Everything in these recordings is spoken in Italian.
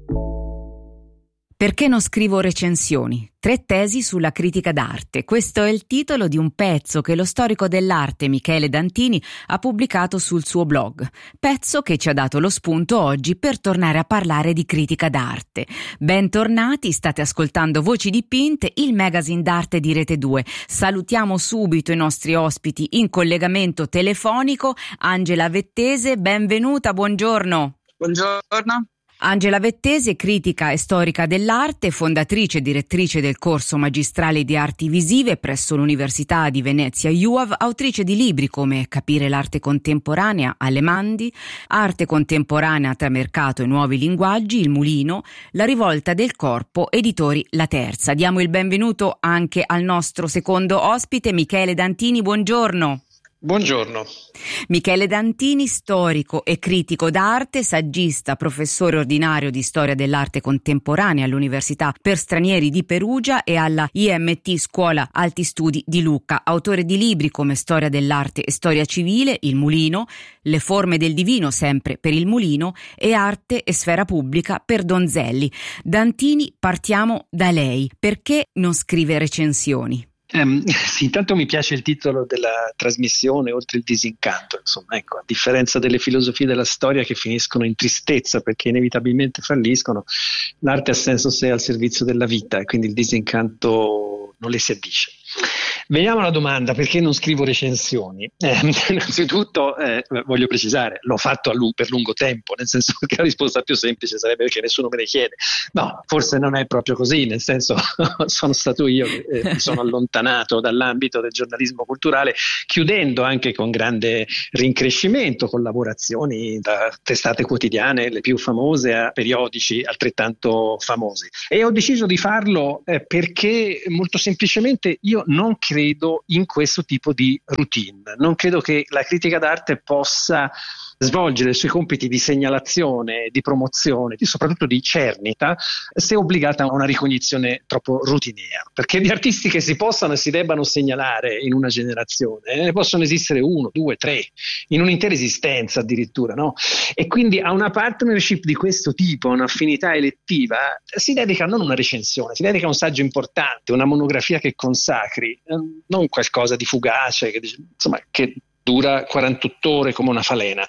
Perché non scrivo recensioni? 3 tesi sulla critica d'arte. Questo è il titolo di un pezzo che lo storico dell'arte Michele Dantini ha pubblicato sul suo blog. Pezzo che ci ha dato lo spunto oggi per tornare a parlare di critica d'arte. Bentornati, state ascoltando Voci dipinte, il magazine d'arte di Rete 2. Salutiamo subito i nostri ospiti in collegamento telefonico. Angela Vettese, benvenuta, buongiorno. Buongiorno. Angela Vettese, critica e storica dell'arte, fondatrice e direttrice del corso magistrale di arti visive presso l'Università di Venezia UAV, autrice di libri come Capire l'arte contemporanea, Alemandi, Arte contemporanea tra mercato e nuovi linguaggi, Il Mulino, La rivolta del corpo, editori La Terza. Diamo il benvenuto anche al nostro secondo ospite, Michele Dantini, buongiorno. Buongiorno. Michele Dantini, storico e critico d'arte, saggista, professore ordinario di storia dell'arte contemporanea all'Università per Stranieri di Perugia e alla IMT Scuola Alti Studi di Lucca, autore di libri come Storia dell'arte e storia civile, Il Mulino, Le forme del divino sempre per Il Mulino e Arte e sfera pubblica per Donzelli. Dantini, partiamo da lei. Perché non scrive recensioni? Sì, intanto mi piace il titolo della trasmissione, Oltre il disincanto, insomma, ecco, a differenza delle filosofie della storia che finiscono in tristezza perché inevitabilmente falliscono, l'arte ha senso se è al servizio della vita e quindi il disincanto non le si addice. Veniamo alla domanda, perché non scrivo recensioni? Innanzitutto voglio precisare, l'ho fatto per lungo tempo, nel senso che la risposta più semplice sarebbe perché nessuno me ne chiede. No, forse non è proprio così, nel senso sono stato io che mi sono allontanato dall'ambito del giornalismo culturale, chiudendo anche con grande rincrescimento collaborazioni da testate quotidiane, le più famose, a periodici altrettanto famosi. E ho deciso di farlo perché molto semplicemente io non credo in questo tipo di routine. Non credo che la critica d'arte possa svolgere i suoi compiti di segnalazione, di promozione, soprattutto di cernita, se obbligata a una ricognizione troppo routiniera. Perché di artisti che si possano e si debbano segnalare in una generazione, ne possono esistere 1, 2, 3, in un'intera esistenza addirittura, no? E quindi a una partnership di questo tipo, un'affinità elettiva, si dedica non una recensione, si dedica a un saggio importante, una monografia che consacri, non qualcosa di fugace, che dura 48 ore come una falena.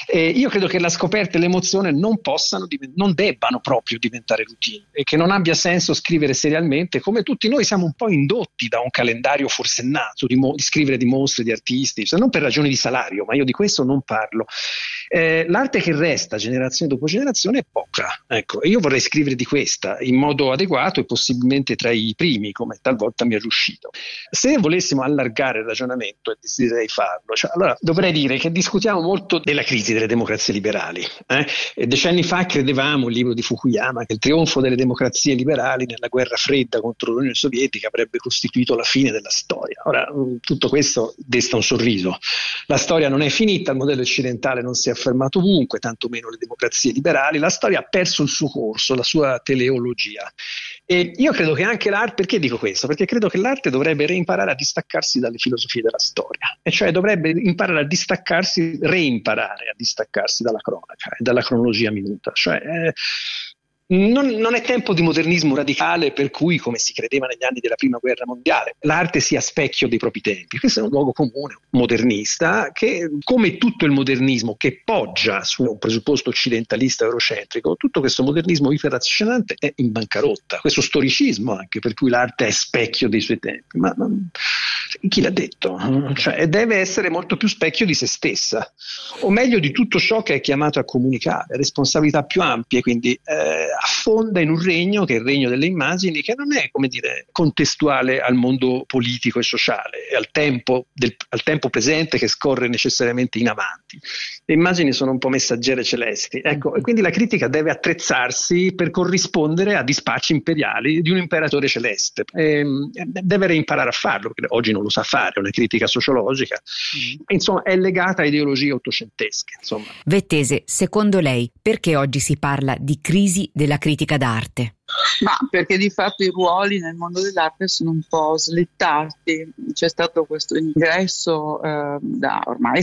Io credo che la scoperta e l'emozione non debbano proprio diventare routine e che non abbia senso scrivere serialmente, come tutti noi siamo un po' indotti da un calendario forsennato di scrivere di mostre, di artisti, se non per ragioni di salario, ma io di questo non parlo. L'arte che resta generazione dopo generazione è poca, ecco, e io vorrei scrivere di questa in modo adeguato e possibilmente tra i primi, come talvolta mi è riuscito. Se volessimo allargare il ragionamento, e desidererei farlo, allora dovrei dire che discutiamo molto della crisi delle democrazie liberali. Decenni fa credevamo, il libro di Fukuyama, che il trionfo delle democrazie liberali nella guerra fredda contro l'Unione Sovietica avrebbe costituito la fine della storia. Ora, tutto questo desta un sorriso. La storia non è finita, il modello occidentale non si è affermato ovunque, tantomeno le democrazie liberali. La storia ha perso il suo corso, la sua teleologia. E io credo che anche l'arte, perché dico questo? Perché credo che l'arte dovrebbe reimparare a distaccarsi dalle filosofie della storia, e cioè dovrebbe reimparare a distaccarsi dalla cronaca e dalla cronologia minuta. Non è tempo di modernismo radicale per cui, come si credeva negli anni della prima guerra mondiale, l'arte sia specchio dei propri tempi. Questo è un luogo comune modernista che, come tutto il modernismo che poggia su un presupposto occidentalista eurocentrico, tutto questo modernismo iperrazionante è in bancarotta. Questo storicismo anche per cui l'arte è specchio dei suoi tempi, ma chi l'ha detto? Deve essere molto più specchio di se stessa, o meglio di tutto ciò che è chiamato a comunicare, responsabilità più ampie, quindi affonda in un regno che è il regno delle immagini, che non è, contestuale al mondo politico e sociale, e al tempo presente che scorre necessariamente in avanti. Le immagini sono un po' messaggere celesti, ecco, e quindi la critica deve attrezzarsi per corrispondere a dispacci imperiali di un imperatore celeste. Deve reimparare a farlo, perché oggi non lo sa fare, una critica sociologica. Insomma, è legata a ideologie ottocentesche. Vettese, secondo lei, perché oggi si parla di crisi della critica d'arte? Ma perché di fatto i ruoli nel mondo dell'arte sono un po' slittati. C'è stato questo ingresso da ormai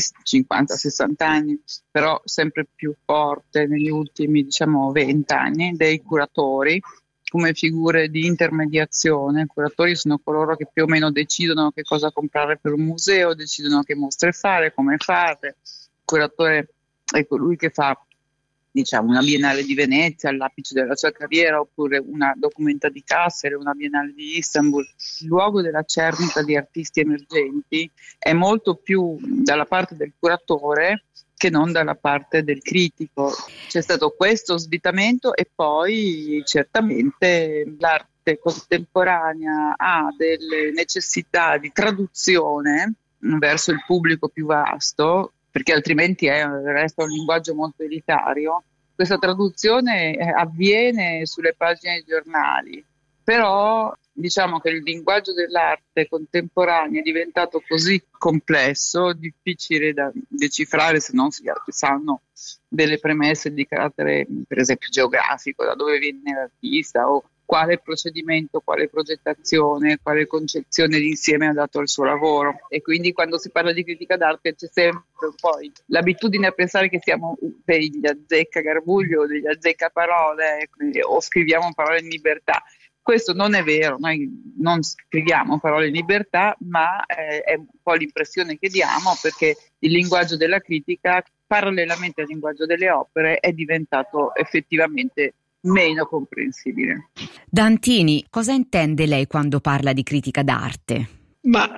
50-60 anni, però sempre più forte negli ultimi, diciamo, 20 anni, dei curatori come figure di intermediazione. I curatori sono coloro che più o meno decidono che cosa comprare per un museo, decidono che mostre fare, come fare. Il curatore è colui che fa, diciamo, una Biennale di Venezia all'apice della sua carriera, oppure una Documenta di Kassel, una Biennale di Istanbul. Il luogo della cernita di artisti emergenti è molto più dalla parte del curatore che non dalla parte del critico. C'è stato questo svitamento e poi certamente l'arte contemporanea ha delle necessità di traduzione verso il pubblico più vasto, perché altrimenti resta un linguaggio molto elitario. Questa traduzione avviene sulle pagine dei giornali, però diciamo che il linguaggio dell'arte contemporanea è diventato così complesso, difficile da decifrare se non si sanno delle premesse di carattere, per esempio, geografico, da dove viene l'artista o quale procedimento, quale progettazione, quale concezione d'insieme ha dato al suo lavoro. E quindi quando si parla di critica d'arte c'è sempre poi l'abitudine a pensare che siamo degli azzeccagarbuglio o degli azzeccaparole o scriviamo parole in libertà. Questo non è vero, noi non scriviamo parole in libertà, ma è un po' l'impressione che diamo, perché il linguaggio della critica, parallelamente al linguaggio delle opere, è diventato effettivamente meno comprensibile. Dantini, cosa intende lei quando parla di critica d'arte? Ma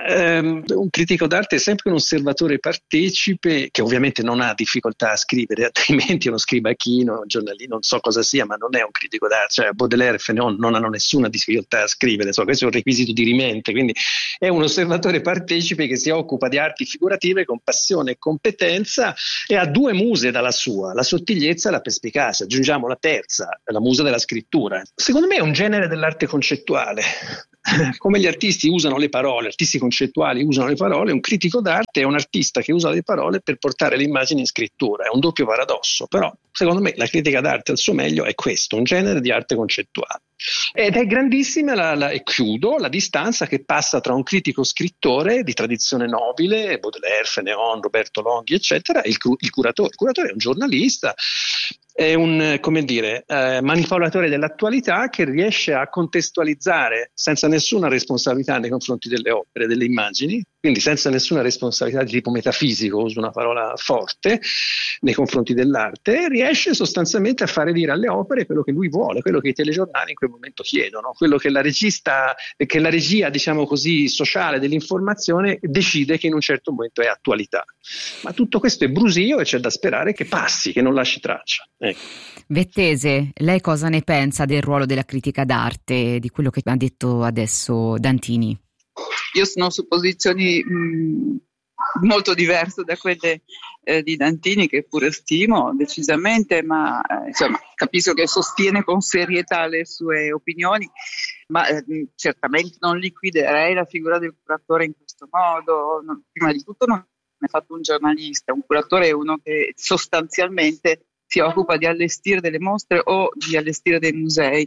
un critico d'arte è sempre un osservatore partecipe che ovviamente non ha difficoltà a scrivere, altrimenti uno scribachino, un giornalino, non so cosa sia, ma non è un critico d'arte. Cioè Baudelaire e Fénelon non hanno nessuna difficoltà a scrivere, questo è un requisito dirimente, quindi è un osservatore partecipe che si occupa di arti figurative con passione e competenza e ha due muse dalla sua, la sottigliezza e la perspicacia. Aggiungiamo la terza, la musa della scrittura. Secondo me è un genere dell'arte concettuale. Come gli artisti usano le parole, artisti concettuali usano le parole, un critico d'arte è un artista che usa le parole per portare le immagini in scrittura. È un doppio paradosso, però secondo me la critica d'arte al suo meglio è questo, un genere di arte concettuale. Ed è grandissima e chiudo, la distanza che passa tra un critico scrittore di tradizione nobile, Baudelaire, Fénelon, Roberto Longhi, eccetera, e il curatore. Il curatore è un giornalista, è un, come dire, manipolatore dell'attualità che riesce a contestualizzare senza nessuna responsabilità nei confronti delle opere, delle immagini, quindi senza nessuna responsabilità di tipo metafisico, uso una parola forte, nei confronti dell'arte, riesce sostanzialmente a fare dire alle opere quello che lui vuole, quello che i telegiornali in quel momento chiedono, quello che la regia, diciamo così, sociale dell'informazione decide che in un certo momento è attualità. Ma tutto questo è brusio e c'è da sperare che passi, che non lasci traccia. Ecco. Vettese, lei cosa ne pensa del ruolo della critica d'arte, di quello che ha detto adesso Dantini? Io sono su posizioni molto diverse da quelle di Dantini, che pure stimo decisamente, ma insomma capisco che sostiene con serietà le sue opinioni, ma certamente non liquiderei la figura del curatore in questo modo. Prima di tutto non è fatto un giornalista, un curatore è uno che sostanzialmente si occupa di allestire delle mostre o di allestire dei musei,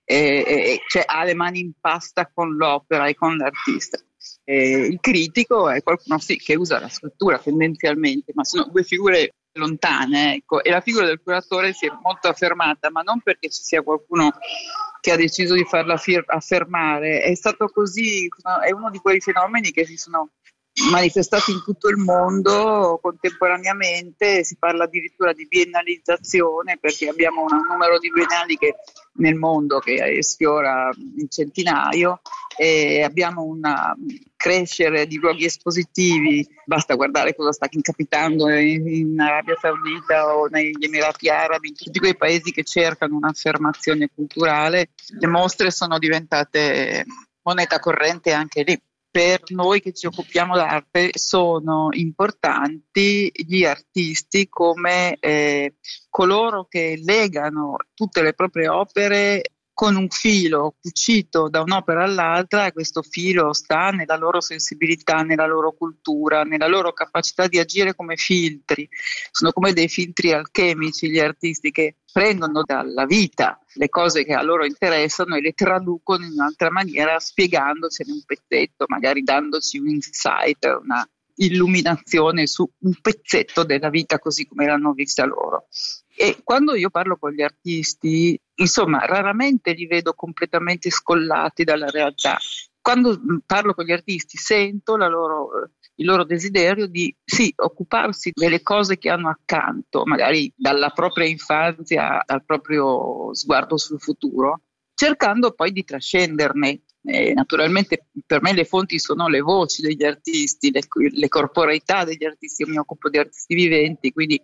cioè ha le mani in pasta con l'opera e con l'artista. Il critico è qualcuno sì che usa la scrittura tendenzialmente, ma sono due figure lontane, ecco. E la figura del curatore si è molto affermata, ma non perché ci sia qualcuno che ha deciso di farla affermare, è stato così, è uno di quei fenomeni che si sono manifestati in tutto il mondo contemporaneamente. Si parla addirittura di biennalizzazione, perché abbiamo un numero di biennali che nel mondo che sfiora il centinaio, e abbiamo un crescere di luoghi espositivi. Basta guardare cosa sta capitando in Arabia Saudita o negli Emirati Arabi, in tutti quei paesi che cercano un'affermazione culturale. Le mostre sono diventate moneta corrente anche lì. Per noi che ci occupiamo d'arte sono importanti gli artisti come coloro che legano tutte le proprie opere con un filo cucito da un'opera all'altra, e questo filo sta nella loro sensibilità, nella loro cultura, nella loro capacità di agire come filtri. Sono come dei filtri alchemici gli artisti, che prendono dalla vita le cose che a loro interessano e le traducono in un'altra maniera, spiegandocene un pezzetto, magari dandoci un insight, una illuminazione su un pezzetto della vita così come l'hanno vista loro. E quando io parlo con gli artisti, insomma, raramente li vedo completamente scollati dalla realtà. Quando parlo con gli artisti sento il loro desiderio di occuparsi delle cose che hanno accanto, magari dalla propria infanzia al proprio sguardo sul futuro, cercando poi di trascenderne. Naturalmente per me le fonti sono le voci degli artisti, le corporeità degli artisti. Io mi occupo di artisti viventi, quindi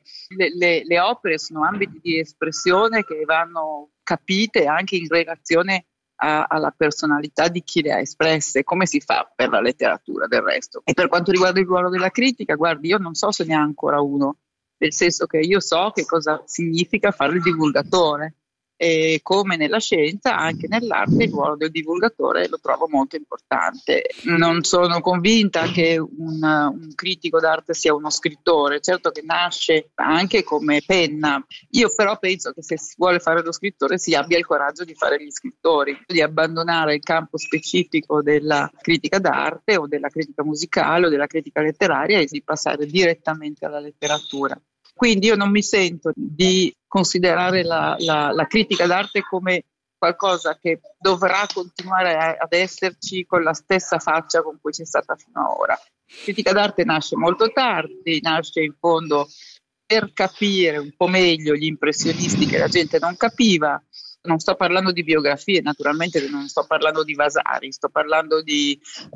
le opere sono ambiti di espressione che vanno capite anche in relazione alla personalità di chi le ha espresse, come si fa per la letteratura del resto. E per quanto riguarda il ruolo della critica, guardi, io non so se ne ha ancora uno, nel senso che io so che cosa significa fare il divulgatore. E come nella scienza, anche nell'arte il ruolo del divulgatore lo trovo molto importante. Non sono convinta che un critico d'arte sia uno scrittore, certo che nasce anche come penna. Io però penso che se si vuole fare lo scrittore si abbia il coraggio di fare gli scrittori, di abbandonare il campo specifico della critica d'arte o della critica musicale o della critica letteraria e di passare direttamente alla letteratura. Quindi io non mi sento di considerare la critica d'arte come qualcosa che dovrà continuare ad esserci con la stessa faccia con cui c'è stata fino ad ora. La critica d'arte nasce molto tardi, nasce in fondo per capire un po' meglio gli impressionisti che la gente non capiva. Non sto parlando di biografie, naturalmente non sto parlando di Vasari, sto parlando di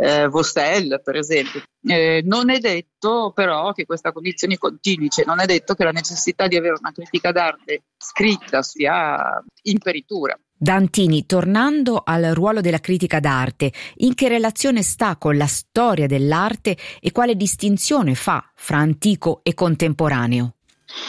Vaucel, per esempio. Non è detto però che questa condizione continui, cioè non è detto che la necessità di avere una critica d'arte scritta sia imperitura. Dantini, tornando al ruolo della critica d'arte, in che relazione sta con la storia dell'arte e quale distinzione fa fra antico e contemporaneo?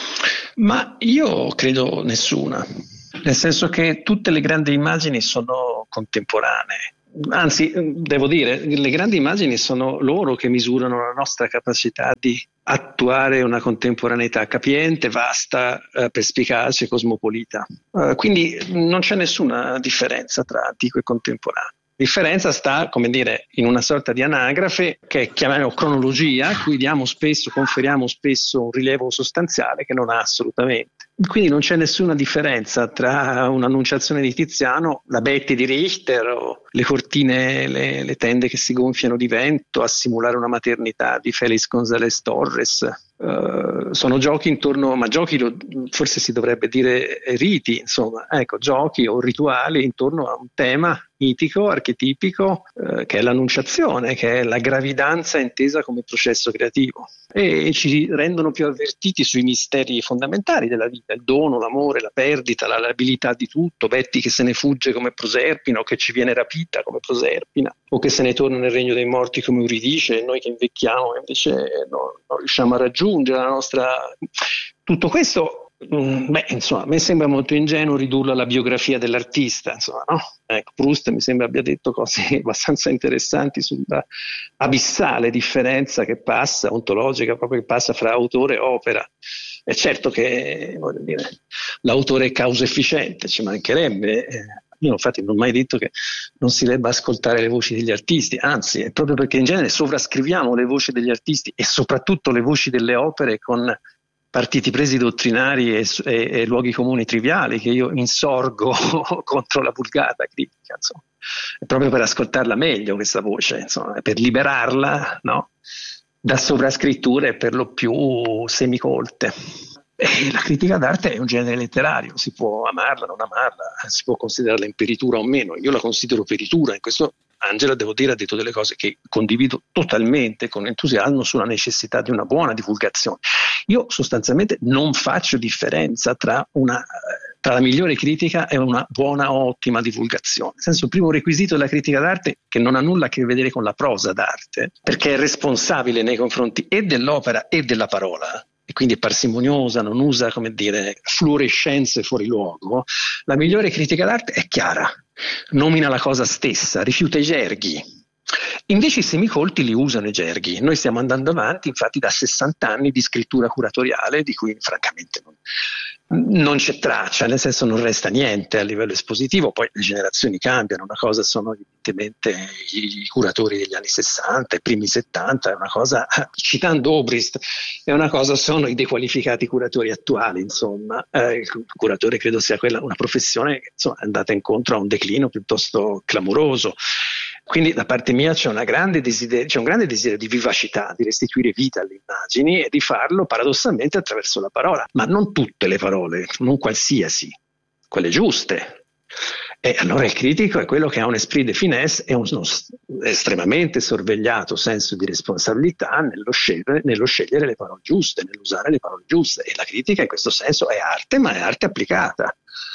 Ma io credo nessuna. Nel senso che tutte le grandi immagini sono contemporanee. Anzi, devo dire, le grandi immagini sono loro che misurano la nostra capacità di attuare una contemporaneità capiente, vasta, perspicace, cosmopolita. Quindi non c'è nessuna differenza tra antico e contemporaneo. La differenza sta, come dire, in una sorta di anagrafe che chiamiamo cronologia, a cui conferiamo spesso un rilievo sostanziale che non ha assolutamente. Quindi non c'è nessuna differenza tra un'annunciazione di Tiziano, la Betty di Richter o le cortine, le tende che si gonfiano di vento a simulare una maternità di Félix González Torres. Sono giochi intorno, ma giochi forse si dovrebbe dire riti, insomma, ecco, giochi o rituali intorno a un tema mitico, archetipico, che è l'annunciazione, che è la gravidanza intesa come processo creativo, e ci rendono più avvertiti sui misteri fondamentali della vita, il dono, l'amore, la perdita, la labilità di tutto, Betty che se ne fugge come Proserpina o che ci viene rapita come Proserpina o che se ne torna nel regno dei morti come Euridice, e noi che invecchiamo e invece non riusciamo a raggiungere la nostra... Tutto questo, insomma, a me sembra molto ingenuo ridurlo alla biografia dell'artista, insomma, no? Ecco, Proust mi sembra abbia detto cose abbastanza interessanti sulla abissale differenza che passa, ontologica proprio, che passa fra autore e opera. È certo che, voglio dire, l'autore è causa efficiente, ci mancherebbe. Io infatti non ho mai detto che non si debba ascoltare le voci degli artisti, anzi è proprio perché in genere sovrascriviamo le voci degli artisti e soprattutto le voci delle opere con partiti presi dottrinari e luoghi comuni triviali che io insorgo contro la vulgata critica, insomma. È proprio per ascoltarla meglio questa voce, insomma, per liberarla, no? Da sovrascritture per lo più semicolte. E la critica d'arte è un genere letterario, si può amarla, non amarla, si può considerarla imperitura o meno. Io la considero peritura, in questo Angela, devo dire, ha detto delle cose che condivido totalmente, con entusiasmo, sulla necessità di una buona divulgazione. Io sostanzialmente non faccio differenza tra la migliore critica e una buona o ottima divulgazione. Nel senso, il primo requisito della critica d'arte, che non ha nulla a che vedere con la prosa d'arte, perché è responsabile nei confronti e dell'opera e della parola, e quindi è parsimoniosa, non usa, come dire, fluorescenze fuori luogo, la migliore critica d'arte è chiara, nomina la cosa stessa, rifiuta i gerghi. Invece i semicolti li usano i gerghi. Noi stiamo andando avanti infatti da 60 anni di scrittura curatoriale di cui francamente non c'è traccia, nel senso non resta niente a livello espositivo. Poi le generazioni cambiano, una cosa sono evidentemente i curatori degli anni 60, i primi 70, è una cosa, citando Obrist, è una cosa sono i dequalificati curatori attuali, insomma. Il curatore credo sia una professione che insomma, è andata incontro a un declino piuttosto clamoroso. Quindi da parte mia c'è un grande desiderio di vivacità, di restituire vita alle immagini e di farlo paradossalmente attraverso la parola, ma non tutte le parole, non qualsiasi, quelle giuste. E allora il critico è quello che ha un esprit de finesse e uno estremamente sorvegliato senso di responsabilità nello scegliere le parole giuste, nell'usare le parole giuste. E la critica in questo senso è arte, ma è arte applicata.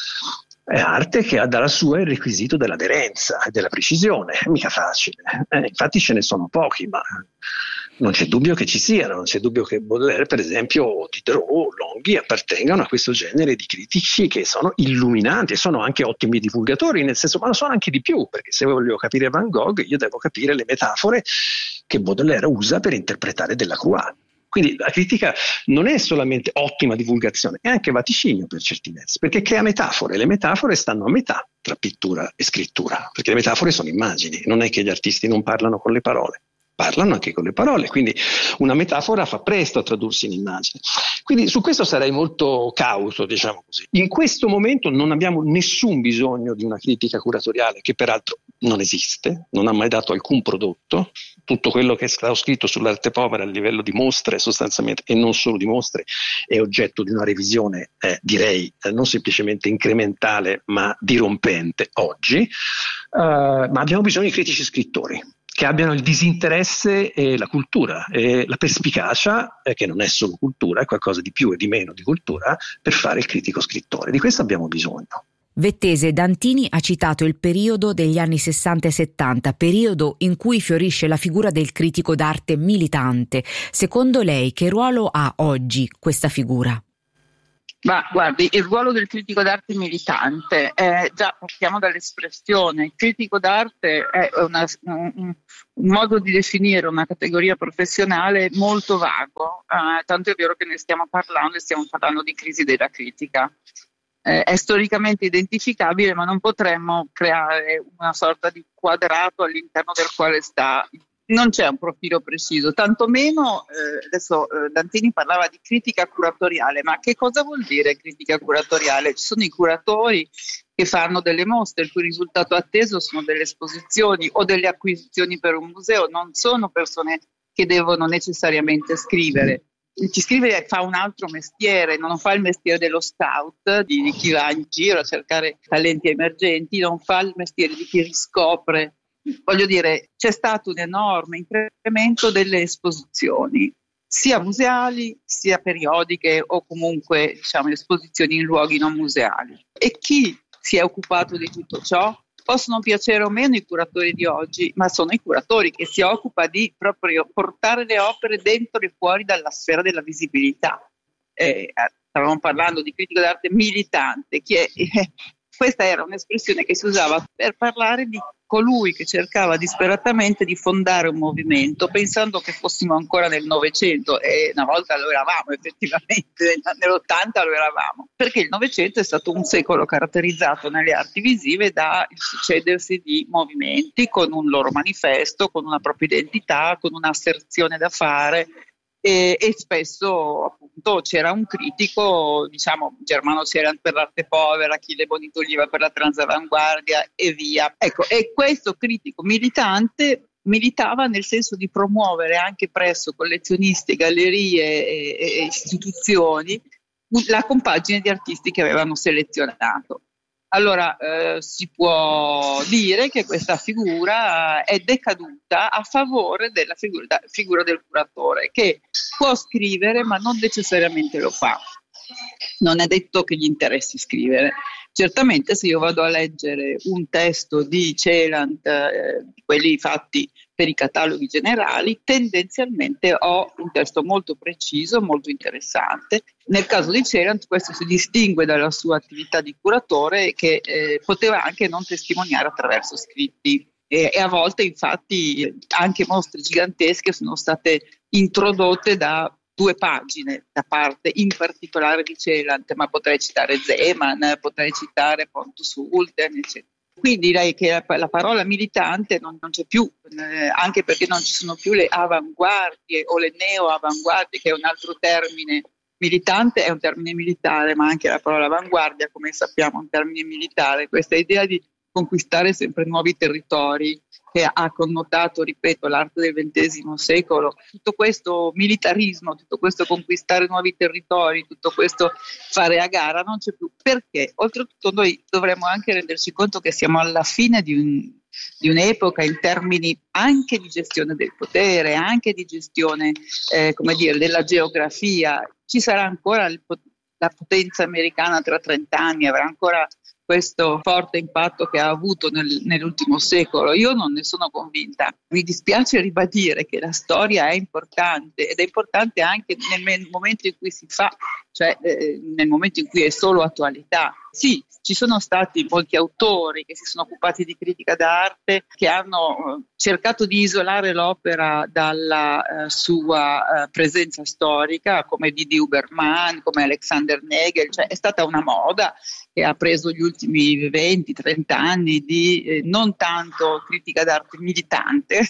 È arte che ha dalla sua il requisito dell'aderenza e della precisione, è mica facile. Infatti ce ne sono pochi, ma non c'è dubbio che ci siano, non c'è dubbio che Baudelaire, per esempio, o Diderot o Longhi appartengano a questo genere di critici che sono illuminanti e sono anche ottimi divulgatori, nel senso, ma lo sono anche di più, perché se voglio capire Van Gogh io devo capire le metafore che Baudelaire usa per interpretare Delacroix. Quindi la critica non è solamente ottima divulgazione, è anche vaticinio per certi versi, perché crea metafore. Le metafore stanno a metà tra pittura e scrittura, perché le metafore sono immagini, non è che gli artisti non parlano con le parole, parlano anche con le parole, quindi una metafora fa presto a tradursi in immagine. Quindi su questo sarei molto cauto, diciamo così. In questo momento non abbiamo nessun bisogno di una critica curatoriale, che peraltro non esiste, non ha mai dato alcun prodotto. Tutto quello che è stato scritto sull'arte povera a livello di mostre sostanzialmente, e non solo di mostre, è oggetto di una revisione, direi, non semplicemente incrementale ma dirompente oggi, ma abbiamo bisogno di critici scrittori che abbiano il disinteresse e la cultura e la perspicacia, che non è solo cultura, è qualcosa di più e di meno di cultura, per fare il critico scrittore. Di questo abbiamo bisogno. Vettese Dantini ha citato il periodo degli anni 60 e 70, periodo in cui fiorisce la figura del critico d'arte militante. Secondo lei che ruolo ha oggi questa figura? Ma guardi, il ruolo del critico d'arte militante, già partiamo dall'espressione. Il critico d'arte è un modo di definire una categoria professionale molto vago, tanto è vero che ne stiamo parlando di crisi della critica. È storicamente identificabile, ma non potremmo creare una sorta di quadrato all'interno del quale sta. Non c'è un profilo preciso, tantomeno adesso Dantini parlava di critica curatoriale, ma che cosa vuol dire critica curatoriale? Ci sono i curatori che fanno delle mostre, il cui risultato atteso sono delle esposizioni o delle acquisizioni per un museo, non sono persone che devono necessariamente scrivere. Chi scrive fa un altro mestiere, non fa il mestiere dello scout, di chi va in giro a cercare talenti emergenti, non fa il mestiere di chi riscopre. Voglio dire, c'è stato un enorme incremento delle esposizioni, sia museali, sia periodiche o comunque diciamo esposizioni in luoghi non museali. E chi si è occupato di tutto ciò? Possono piacere o meno i curatori di oggi, ma sono i curatori che si occupa di proprio portare le opere dentro e fuori dalla sfera della visibilità. Stavamo parlando di critico d'arte militante, questa era un'espressione che si usava per parlare di colui che cercava disperatamente di fondare un movimento pensando che fossimo ancora nel Novecento, e una volta lo eravamo effettivamente, nell'80 lo eravamo, perché il Novecento è stato un secolo caratterizzato nelle arti visive da il succedersi di movimenti con un loro manifesto, con una propria identità, con un'asserzione da fare. E spesso appunto c'era un critico, diciamo Germano Ceran per l'arte povera, Achille Bonito-Oliva per la transavanguardia e via. Ecco, e questo critico militante militava nel senso di promuovere anche presso collezionisti, gallerie e istituzioni la compagine di artisti che avevano selezionato. Allora si può dire che questa figura è decaduta a favore della figura del curatore, che può scrivere ma non necessariamente lo fa. Non è detto che gli interessi scrivere. Certamente se io vado a leggere un testo di Celant, quelli fatti per i cataloghi generali, tendenzialmente ho un testo molto preciso, molto interessante. Nel caso di Celant questo si distingue dalla sua attività di curatore, che poteva anche non testimoniare attraverso scritti. E a volte infatti anche mostre gigantesche sono state introdotte da 2 pagine da parte in particolare di Celant, ma potrei citare Zeman, potrei citare Pontus Hulten, eccetera. Quindi direi che la parola militante non c'è più, anche perché non ci sono più le avanguardie o le neo-avanguardie, che è un altro termine. Militante è un termine militare, ma anche la parola avanguardia, come sappiamo, è un termine militare. Questa idea di conquistare sempre nuovi territori, che ha connotato, ripeto, l'arte del XX secolo, tutto questo militarismo, tutto questo conquistare nuovi territori, tutto questo fare a gara non c'è più. Perché? Oltretutto noi dovremmo anche renderci conto che siamo alla fine di un'epoca in termini anche di gestione del potere, anche di gestione della geografia. Ci sarà ancora la potenza americana tra 30 anni, avrà ancora questo forte impatto che ha avuto nell'ultimo secolo. Io non ne sono convinta. Mi dispiace ribadire che la storia è importante, ed è importante anche nel momento in cui si fa, cioè nel momento in cui è solo attualità. Sì, ci sono stati molti autori che si sono occupati di critica d'arte, che hanno cercato di isolare l'opera dalla sua presenza storica, come Didi Huberman, come Alexander Nagel. Cioè, è stata una moda che ha preso gli ultimi 20-30 anni di non tanto critica d'arte militante,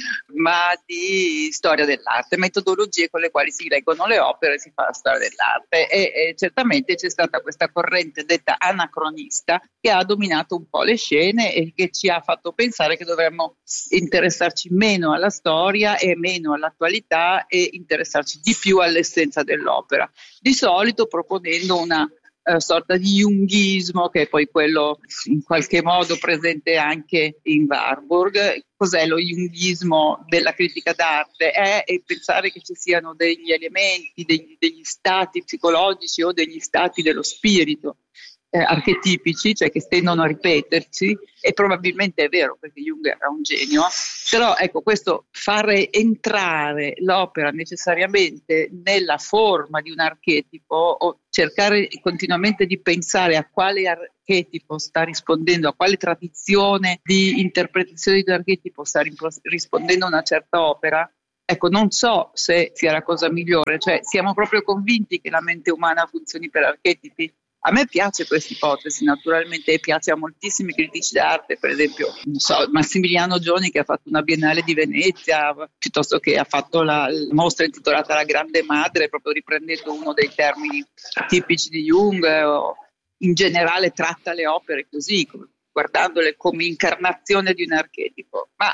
ma di storia dell'arte, metodologie con le quali si leggono le opere e si fa la storia dell'arte. E certamente c'è stata questa corrente detta anacronista che ha dominato un po' le scene e che ci ha fatto pensare che dovremmo interessarci meno alla storia e meno all'attualità, e interessarci di più all'essenza dell'opera, di solito proponendo una sorta di junghismo, che è poi quello in qualche modo presente anche in Warburg. Cos'è lo junghismo della critica d'arte? È pensare che ci siano degli elementi, degli stati psicologici o degli stati dello spirito archetipici, cioè che tendono a ripetersi, e probabilmente è vero, perché Jung era un genio, però ecco, questo fare entrare l'opera necessariamente nella forma di un archetipo, o cercare continuamente di pensare a quale archetipo sta rispondendo, a quale tradizione di interpretazione di un archetipo sta rispondendo una certa opera. Ecco, non so se sia la cosa migliore, cioè siamo proprio convinti che la mente umana funzioni per archetipi. A me piace questa ipotesi, naturalmente, e piace a moltissimi critici d'arte, per esempio, Massimiliano Gioni, che ha fatto una Biennale di Venezia, piuttosto che ha fatto la mostra intitolata La Grande Madre, proprio riprendendo uno dei termini tipici di Jung, o in generale tratta le opere così, guardandole come incarnazione di un archetipo. Ma,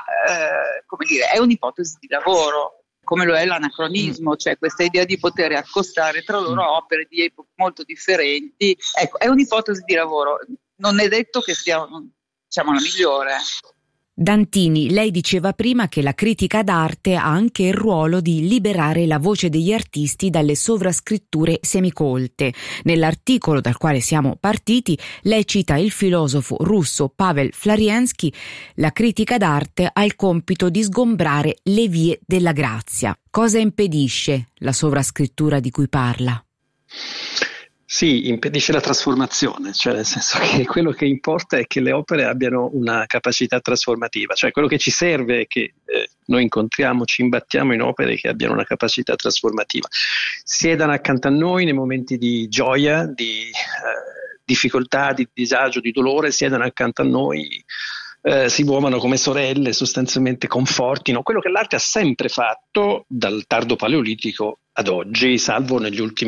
è un'ipotesi di lavoro, come lo è l'anacronismo, cioè questa idea di poter accostare tra loro opere di epoche molto differenti. Ecco, è un'ipotesi di lavoro, non è detto che sia la migliore. Dantini, lei diceva prima che la critica d'arte ha anche il ruolo di liberare la voce degli artisti dalle sovrascritture semicolte. Nell'articolo dal quale siamo partiti, lei cita il filosofo russo Pavel Floriansky: la critica d'arte ha il compito di sgombrare le vie della grazia. Cosa impedisce la sovrascrittura di cui parla? Sì, impedisce la trasformazione, cioè nel senso che quello che importa è che le opere abbiano una capacità trasformativa, cioè quello che ci serve è che noi incontriamo, ci imbattiamo in opere che abbiano una capacità trasformativa, siedano accanto a noi nei momenti di gioia, di difficoltà, di disagio, di dolore, siedano accanto a noi, si muovono come sorelle, sostanzialmente confortino, quello che l'arte ha sempre fatto dal tardo paleolitico ad oggi, salvo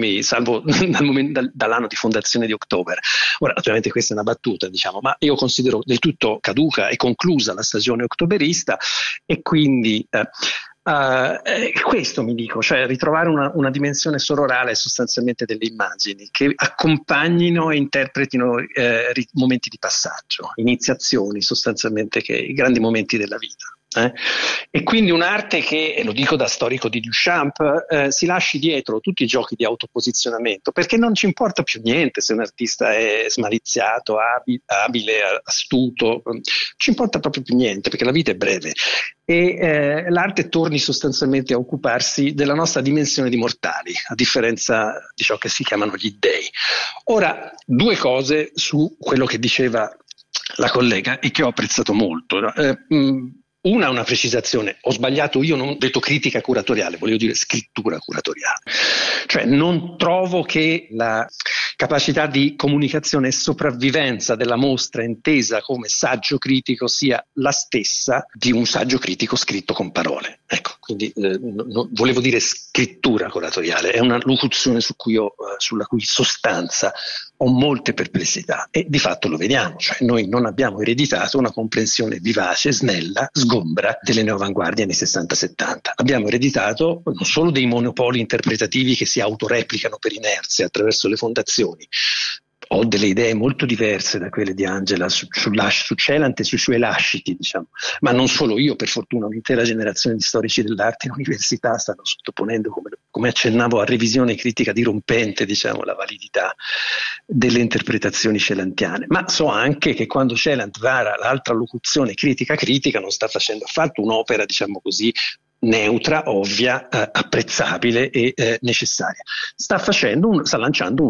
dall'anno di fondazione di October. Ora, naturalmente questa è una battuta, ma io considero del tutto caduca e conclusa la stagione ottoberista, e quindi questo mi dico, cioè ritrovare una dimensione sororale sostanzialmente delle immagini che accompagnino e interpretino momenti di passaggio, iniziazioni sostanzialmente, che i grandi momenti della vita. E quindi un'arte che, e lo dico da storico di Duchamp, si lasci dietro tutti i giochi di autoposizionamento, perché non ci importa più niente se un artista è smaliziato, abile, astuto, non ci importa proprio più niente, perché la vita è breve. E l'arte torni sostanzialmente a occuparsi della nostra dimensione di mortali, a differenza di ciò che si chiamano gli dei. Ora, due cose su quello che diceva la collega e che ho apprezzato molto. Una precisazione, ho sbagliato, io non ho detto critica curatoriale, volevo dire scrittura curatoriale. Cioè non trovo che la capacità di comunicazione e sopravvivenza della mostra intesa come saggio critico sia la stessa di un saggio critico scritto con parole. Ecco, quindi volevo dire scrittura curatoriale, è una locuzione sulla cui sostanza ho molte perplessità e di fatto lo vediamo, cioè noi non abbiamo ereditato una comprensione vivace, snella, sgombra delle neoavanguardie anni 60-70. Abbiamo ereditato non solo dei monopoli interpretativi che si autoreplicano per inerzia attraverso le fondazioni. Ho delle idee molto diverse da quelle di Angela su Celant e sui suoi lasciti, diciamo. Ma non solo io, per fortuna un'intera generazione di storici dell'arte in università stanno sottoponendo, come accennavo, a revisione critica dirompente, diciamo, la validità delle interpretazioni celantiane. Ma so anche che quando Celant vara l'altra locuzione critica non sta facendo affatto un'opera, diciamo così, neutra, ovvia, apprezzabile e necessaria. Sta lanciando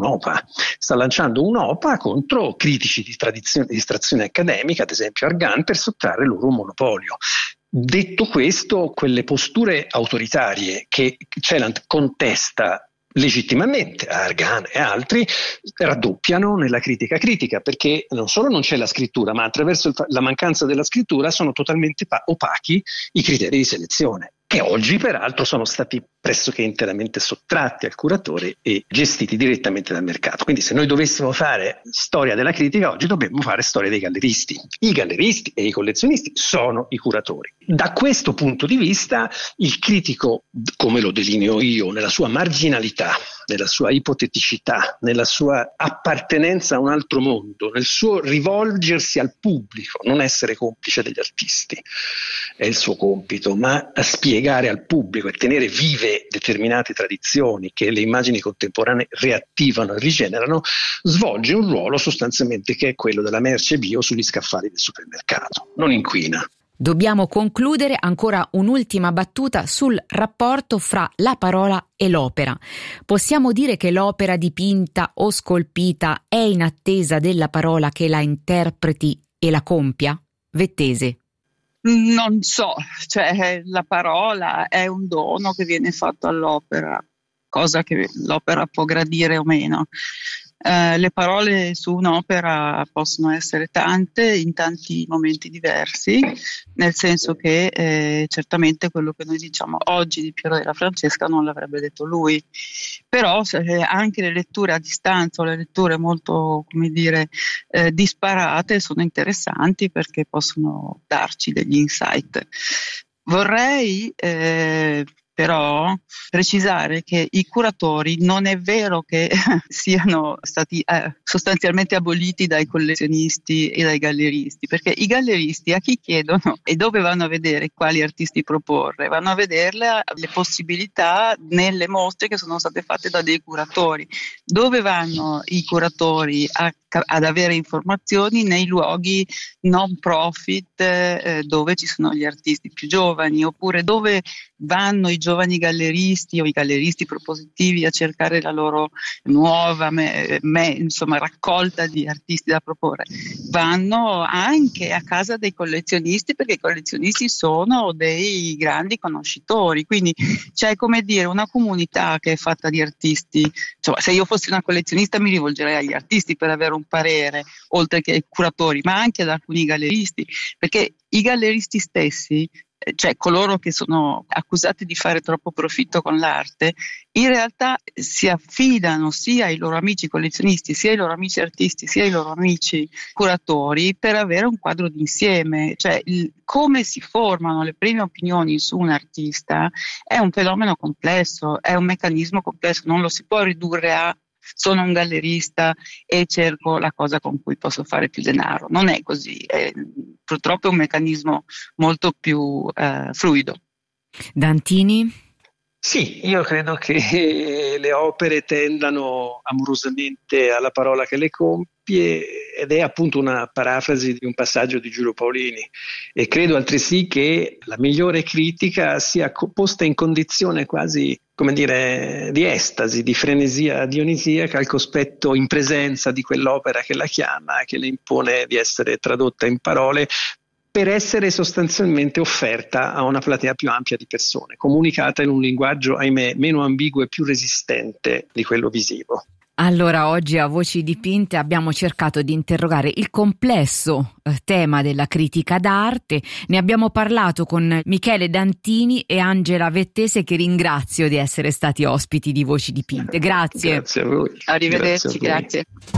un'OPA contro critici di estrazione accademica, ad esempio Argan, per sottrarre loro un monopolio. Detto questo, quelle posture autoritarie che Celant contesta legittimamente a Argan e altri raddoppiano nella critica, perché non solo non c'è la scrittura, ma attraverso la mancanza della scrittura sono totalmente opachi i criteri di selezione, che oggi peraltro sono stati pressoché interamente sottratti al curatore e gestiti direttamente dal mercato. Quindi se noi dovessimo fare storia della critica, oggi dobbiamo fare storia dei galleristi. I galleristi e i collezionisti sono i curatori. Da questo punto di vista il critico, come lo delineo io, nella sua marginalità, nella sua ipoteticità, nella sua appartenenza a un altro mondo, nel suo rivolgersi al pubblico, non essere complice degli artisti, è il suo compito, ma a spiegare al pubblico e tenere vive determinate tradizioni che le immagini contemporanee riattivano e rigenerano, svolge un ruolo sostanzialmente che è quello della merce bio sugli scaffali del supermercato, non inquina. Dobbiamo concludere ancora un'ultima battuta sul rapporto fra la parola e l'opera. Possiamo dire che l'opera dipinta o scolpita è in attesa della parola che la interpreti e la compia? Vettese. Non so, cioè la parola è un dono che viene fatto all'opera, cosa che l'opera può gradire o meno. Le parole su un'opera possono essere tante in tanti momenti diversi, nel senso che certamente quello che noi diciamo oggi di Piero della Francesca non l'avrebbe detto lui, però anche le letture a distanza o le letture molto, come dire, disparate sono interessanti perché possono darci degli insight. Vorrei però precisare che i curatori non è vero che siano stati sostanzialmente aboliti dai collezionisti e dai galleristi, perché i galleristi a chi chiedono e dove vanno a vedere quali artisti proporre? Vanno a vederle le possibilità nelle mostre che sono state fatte da dei curatori. Dove vanno i curatori ad avere informazioni? Nei luoghi non profit dove ci sono gli artisti più giovani, oppure dove vanno i giovani galleristi o i galleristi propositivi a cercare la loro nuova raccolta di artisti da proporre. Vanno anche a casa dei collezionisti, perché i collezionisti sono dei grandi conoscitori, quindi c'è, come dire, una comunità che è fatta di artisti. Insomma, se io fossi una collezionista mi rivolgerei agli artisti per avere un parere, oltre che ai curatori, ma anche ad alcuni galleristi, perché i galleristi stessi, cioè coloro che sono accusati di fare troppo profitto con l'arte, in realtà si affidano sia ai loro amici collezionisti, sia ai loro amici artisti, sia ai loro amici curatori per avere un quadro d'insieme. Cioè come si formano le prime opinioni su un artista è un fenomeno complesso, è un meccanismo complesso, non lo si può ridurre a sono un gallerista e cerco la cosa con cui posso fare più denaro. Non è così. purtroppo è un meccanismo molto più fluido. Dantini? Sì, io credo che le opere tendano amorosamente alla parola che le compie, ed è appunto una parafrasi di un passaggio di Giulio Paolini, e credo altresì che la migliore critica sia posta in condizione quasi, come dire, di estasi, di frenesia dionisiaca al cospetto in presenza di quell'opera che la chiama, che le impone di essere tradotta in parole, per essere sostanzialmente offerta a una platea più ampia di persone, comunicata in un linguaggio, ahimè, meno ambiguo e più resistente di quello visivo. Allora, oggi a Voci Dipinte abbiamo cercato di interrogare il complesso tema della critica d'arte. Ne abbiamo parlato con Michele Dantini e Angela Vettese, che ringrazio di essere stati ospiti di Voci Dipinte. Grazie. Grazie a voi. Arrivederci, grazie.